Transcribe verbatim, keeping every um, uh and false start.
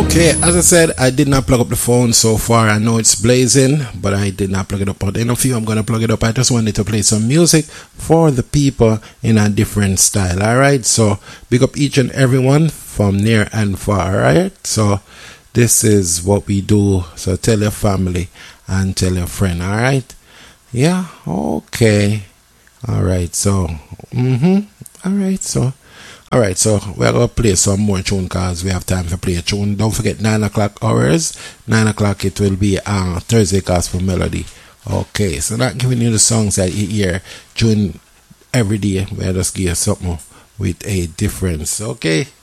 Okay, as I said, I did not plug up the phone so far. I know it's blazing, but I did not plug it up. But in a few, I'm going to plug it up. I just wanted to play some music for the people in a different style. All right, so big up each and everyone from near and far. All right, so this is what we do. So tell your family and tell your friend. All right, yeah, okay, all right. So, mm-hmm. All right, so. Alright, so we're going to play some more tune because we have time to play a tune. Don't forget nine o'clock hours. nine o'clock it will be uh, Thursday Gospel Melody. Okay, so not giving you the songs that you hear during every day. We'll just give you something with a difference. Okay.